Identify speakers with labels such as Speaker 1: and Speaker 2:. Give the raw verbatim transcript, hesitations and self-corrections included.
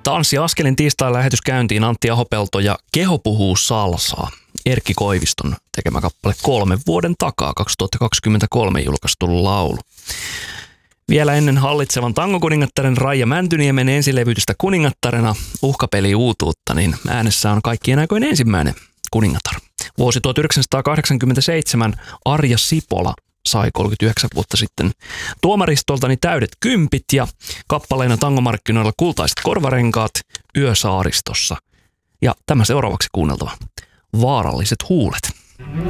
Speaker 1: Tanssi askelin tiistain lähetys käyntiin Antti Ahopelto ja Keho puhuu salsaa. Erkki Koiviston tekemä kappale kolmen vuoden takaa kaksituhattakaksikymmentäkolme julkaistu laulu. Vielä ennen hallitsevan tangokuningattaren Raija Mäntyniemen ensilevytystä Kuningattarena uhkapeli uutuutta, niin äänessä on kaikkien aikojen ensimmäinen kuningatar. Vuosi tuhatyhdeksänsataakahdeksankymmentäseitsemän Arja Sipola sai kolmekymmentäyhdeksän vuotta sitten tuomaristoltani täydet kympit ja kappaleena tangomarkkinoilla kultaiset korvarenkaat Yösaaristossa. Ja tämä seuraavaksi kuunneltava. Vaaralliset huulet.